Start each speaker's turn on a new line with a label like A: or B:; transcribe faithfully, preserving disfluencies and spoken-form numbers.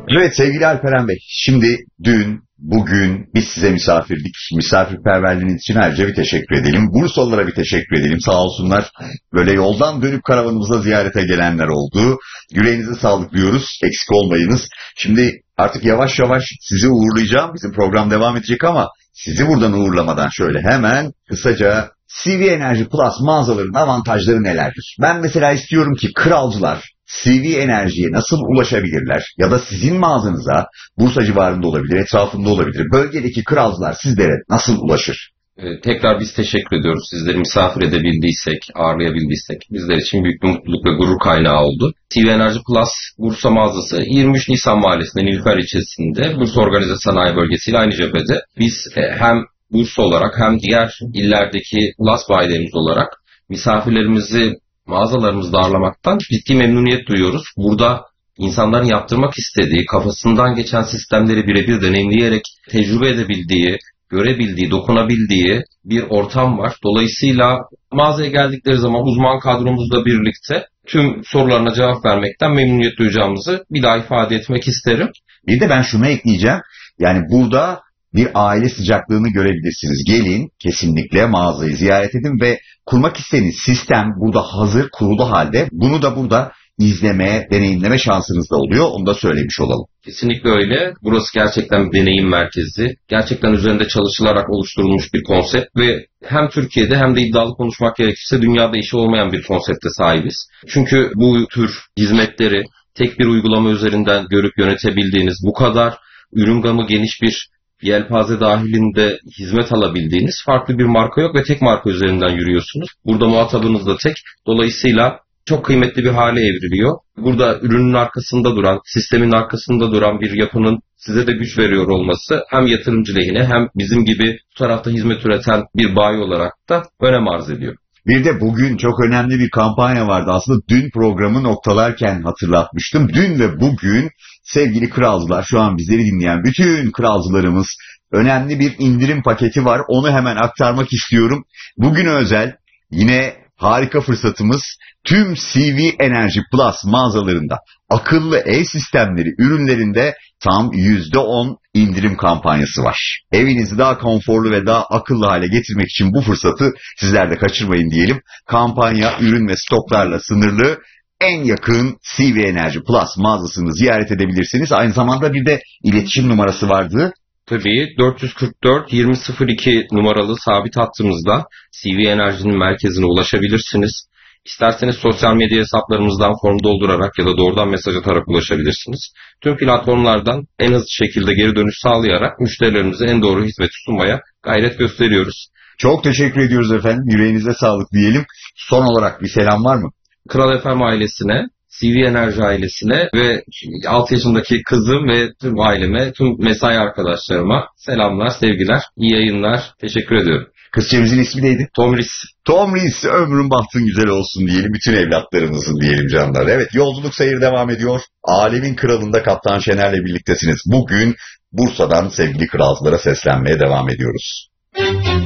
A: Evet sevgili Alperen Bey, şimdi dün, bugün biz size misafirlik, misafirperverliğiniz için ayrıca bir teşekkür edelim. Bursalılara bir teşekkür edelim. Sağ olsunlar böyle yoldan dönüp karavanımıza ziyarete gelenler oldu. Yüreğinize sağlık diyoruz, eksik olmayınız. Şimdi artık yavaş yavaş sizi uğurlayacağım. Bizim program devam edecek ama sizi buradan uğurlamadan şöyle hemen kısaca C V Enerji Plus mağazalarının avantajları nelerdir? Ben mesela istiyorum ki kralcılar C V Enerji'ye nasıl ulaşabilirler? Ya da sizin mağazanıza Bursa civarında olabilir, etrafında olabilir. Bölgedeki kralcılar sizlere nasıl ulaşır?
B: Ee, tekrar biz teşekkür ediyoruz. Sizleri misafir edebildiysek, ağırlayabildiysek bizler için büyük bir mutluluk ve gurur kaynağı oldu. C V Enerji Plus Bursa mağazası yirmi üç Nisan Mahallesi'nde Nilüfer ilçesinde Bursa Organize Sanayi Bölgesi ile aynı cephede. Biz e, hem Bursa olarak hem diğer illerdeki Plus bayilerimiz olarak misafirlerimizi mağazalarımızda ağırlamaktan ciddi memnuniyet duyuyoruz. Burada insanların yaptırmak istediği, kafasından geçen sistemleri birebir deneyimleyerek tecrübe edebildiği, görebildiği, dokunabildiği bir ortam var. Dolayısıyla mağazaya geldikleri zaman uzman kadromuzla birlikte tüm sorularına cevap vermekten memnuniyet duyacağımızı bir daha ifade etmek isterim.
A: Bir de ben şunu ekleyeceğim. Yani burada bir aile sıcaklığını görebilirsiniz. Gelin kesinlikle mağazayı ziyaret edin ve kurmak istediğiniz sistem burada hazır kurulu halde. Bunu da burada izleme, deneyimleme şansınız da oluyor. Onu da söylemiş olalım.
B: Kesinlikle öyle. Burası gerçekten bir deneyim merkezi. Gerçekten üzerinde çalışılarak oluşturulmuş bir konsept ve hem Türkiye'de hem de iddialı konuşmak gerekirse dünyada işi olmayan bir konsepte sahibiz. Çünkü bu tür hizmetleri tek bir uygulama üzerinden görüp yönetebildiğiniz, bu kadar ürün gamı geniş bir yelpaze dahilinde hizmet alabildiğiniz farklı bir marka yok ve tek marka üzerinden yürüyorsunuz. Burada muhatabınız da tek. Dolayısıyla çok kıymetli bir hale evriliyor. Burada ürünün arkasında duran, sistemin arkasında duran bir yapının size de güç veriyor olması hem yatırımcı lehine hem bizim gibi bu tarafta hizmet üreten bir bayi olarak da önem arz ediyor.
A: Bir de bugün çok önemli bir kampanya vardı. Aslında dün programı noktalarken hatırlatmıştım. Dün ve bugün sevgili kralcılar, şu an bizleri dinleyen bütün kralcılarımız, önemli bir indirim paketi var. Onu hemen aktarmak istiyorum. Bugün özel yine harika fırsatımız, tüm C V Enerji Plus mağazalarında akıllı ev sistemleri ürünlerinde tam yüzde on indirim kampanyası var. Evinizi daha konforlu ve daha akıllı hale getirmek için bu fırsatı sizler de kaçırmayın diyelim. Kampanya ürün ve stoklarla sınırlı. En yakın C V Enerji Plus mağazasını ziyaret edebilirsiniz. Aynı zamanda bir de iletişim numarası vardı.
B: Tabii dört yüz kırk dört yirmi sıfır iki numaralı sabit hattımızda C V Enerji'nin merkezine ulaşabilirsiniz. İsterseniz sosyal medya hesaplarımızdan form doldurarak ya da doğrudan mesaj atarak ulaşabilirsiniz. Tüm platformlardan en hızlı şekilde geri dönüş sağlayarak müşterilerimize en doğru hizmeti sunmaya gayret gösteriyoruz.
A: Çok teşekkür ediyoruz efendim. Yüreğinize sağlık diyelim. Son olarak bir selam var mı?
B: Kral F M ailesine, C V Enerji ailesine ve altı yaşındaki kızım ve tüm aileme, tüm mesai arkadaşlarıma selamlar, sevgiler, iyi yayınlar. Teşekkür ediyorum.
A: Kızcağızın ismi neydi?
B: Tomris.
A: Tomris, ömrün bahtın güzel olsun diyelim. Bütün evlatlarımızın diyelim canlar. Evet, yolculuk seyir devam ediyor. Alemin kralında Kaptan Şener'le birliktesiniz. Bugün Bursa'dan sevgili kralcılara seslenmeye devam ediyoruz.